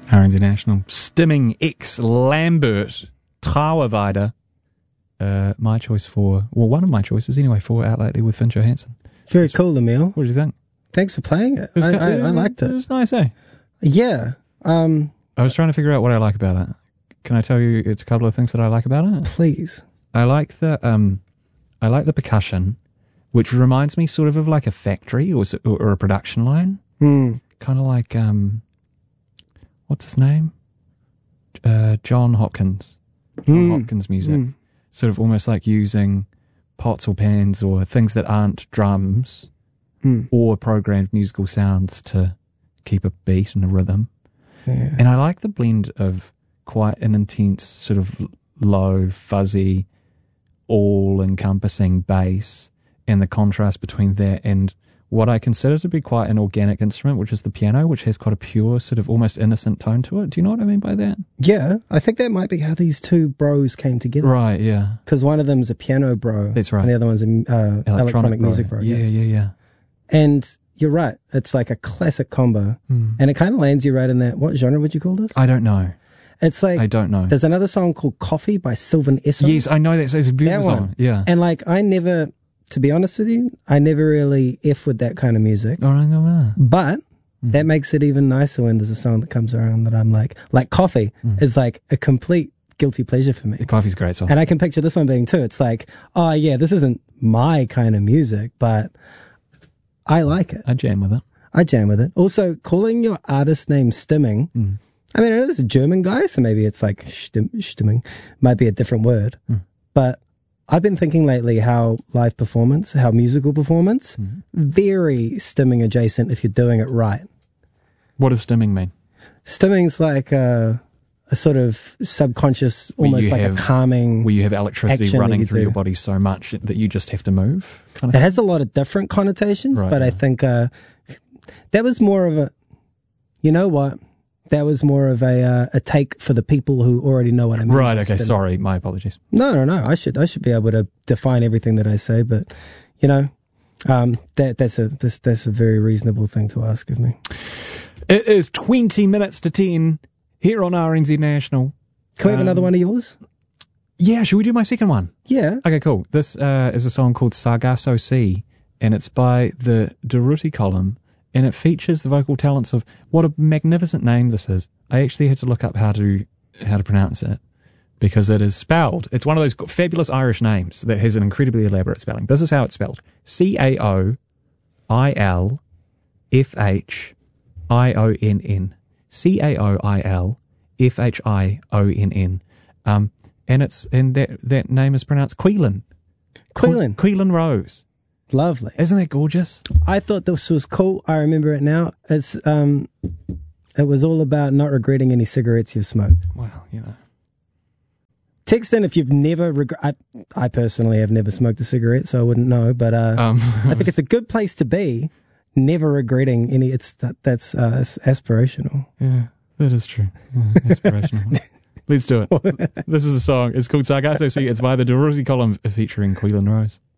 RNZ National. Stimming X Lambert. Trauerweide. My choice one of my choices anyway, for Out Lately with Finch Johansson. Very cool, Emil. What did you think? Thanks for playing it. I liked it. It was nice, eh? Yeah. I was trying to figure out what I like about it. Can I tell you it's a couple of things that I like about it? Please. I like the percussion, which reminds me sort of like a factory or a production line. Mm. Kind of like, what's his name? John Hopkins. Hopkins music. Sort of almost like using pots or pans or things that aren't drums or programmed musical sounds to keep a beat and a rhythm. Yeah. And I like the blend of quite an intense sort of low, fuzzy, all-encompassing bass and the contrast between that and what I consider to be quite an organic instrument, which is the piano, which has quite a pure, sort of almost innocent tone to it. Do you know what I mean by that? Yeah, I think that might be how these two bros came together. Right, yeah. Because one of them's a piano bro. That's right. And the other one's an electronic music bro. Yeah. And you're right. It's like a classic combo. And it kind of lands you right in that. What genre would you call it? I don't know. It's like... I don't know. There's another song called Coffee by Sylvan Esso. Yes, I know that. So it's a beautiful song. Yeah. And like, I never... To be honest with you, I never really F with that kind of music. But that makes it even nicer when there's a song that comes around that I'm like Coffee is like a complete guilty pleasure for me. The Coffee's a great song. And I can picture this one being too. It's like, oh yeah, this isn't my kind of music, but I like it. I jam with it. Also, calling your artist name Stimming, I mean, I know this is a German guy, so maybe it's like Stimming, might be a different word, but I've been thinking lately how live performance, how musical performance, very stimming adjacent if you're doing it right. What does stimming mean? Stimming's like a sort of subconscious, almost like a calming. Where you have electricity running through your body so much that you just have to move. Kind of it has a lot of different connotations, but I think that was more of a, you know what? That was more of a take for the people who already know what I mean. Right, okay, sorry, my apologies. No. I should be able to define everything that I say, but you know, that's a very reasonable thing to ask of me. It is 20 minutes to 10 here on RNZ National. Can we have another one of yours? Yeah, should we do my second one? Yeah. Okay, cool. This is a song called Sargasso Sea, and it's by the Durruti Column. And it features the vocal talents of what a magnificent name this is. I actually had to look up how to pronounce it because it is spelled. It's one of those fabulous Irish names that has an incredibly elaborate spelling. This is how it's spelled: Caoilfhionn. Caoilfhionn. And that name is pronounced Quillan. Quillan Rose. Lovely. Isn't that gorgeous? I thought this was cool. I remember it now. It's it was all about not regretting any cigarettes you've smoked. Well, you know. Text in if you've never I personally have never smoked a cigarette, so I wouldn't know, but I think it's a good place to be, never regretting any. It's aspirational. Yeah, that is true. Yeah, aspirational. Let's do it. This is a song. It's called Sargasso Sea. It's by the Durruti Column featuring Quillan Rose.